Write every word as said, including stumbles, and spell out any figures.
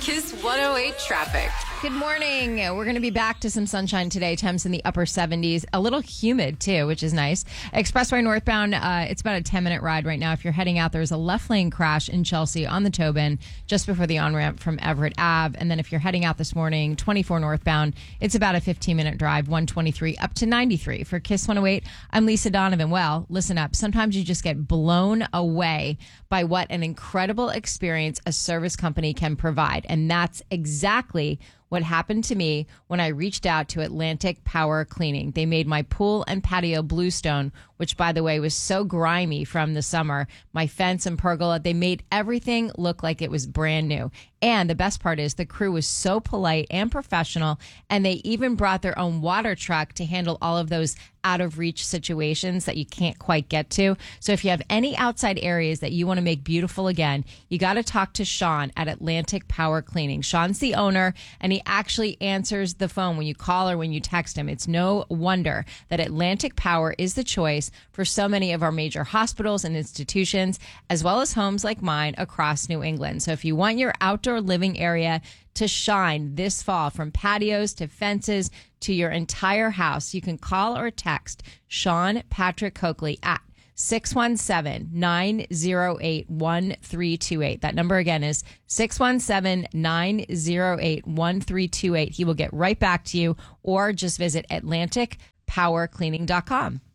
Kiss one oh eight traffic. Good morning. We're going to be back to some sunshine today. Temps in the upper seventies. A little humid, too, which is nice. Expressway northbound, uh, it's about a ten-minute ride right now. If you're heading out, there's a left lane crash in Chelsea on the Tobin just before the on-ramp from Everett Ave. And then if you're heading out this morning, twenty-four northbound, it's about a fifteen-minute drive, one twenty-three up to ninety-three. For Kiss one oh eight, I'm Lisa Donovan. Well, listen up. Sometimes you just get blown away by what an incredible experience a service company can provide. And that's exactly what happened to me when I reached out to Atlantic Power Cleaning. They made my pool and patio bluestone, which, by the way, was so grimy from the summer. My fence and pergola, they made everything look like it was brand new. And the best part is the crew was so polite and professional, and they even brought their own water truck to handle all of those out-of-reach situations that you can't quite get to. So if you have any outside areas that you want to make beautiful again, you got to talk to Sean at Atlantic Power Cleaning. Sean's the owner, and he actually answers the phone when you call or when you text him. It's no wonder that Atlantic Power is the choice for so many of our major hospitals and institutions, as well as homes like mine across New England. So if you want your outdoor living area to shine this fall, from patios to fences to your entire house, you can call or text Sean Patrick Coakley at six one seven, nine oh eight, one three two eight. That number again is six one seven, nine oh eight, one three two eight. He will get right back to you, or just visit Atlantic Power Cleaning dot com.